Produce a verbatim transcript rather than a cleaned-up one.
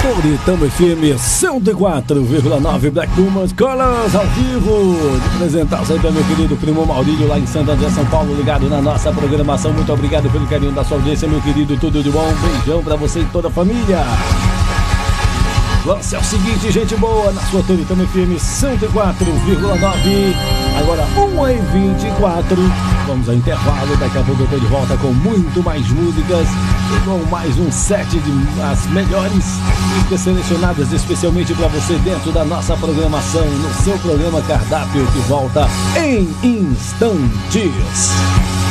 Toritama F M cento e quatro vírgula nove Black Pumas Colors ao vivo. De apresentar sempre meu querido primo Maurílio lá em Santo André, São Paulo, ligado na nossa programação. Muito obrigado pelo carinho da sua audiência, meu querido. Tudo de bom. Beijão pra você e toda a família. Lance é o seguinte, gente boa, na sua Toritama F M cento e quatro vírgula nove. Agora uma e vinte e quatro. Vamos ao intervalo. Daqui a pouco eu tô de volta com muito mais músicas e com mais um set de as melhores músicas selecionadas especialmente para você dentro da nossa programação, no seu programa Cardápio, que volta em instantes.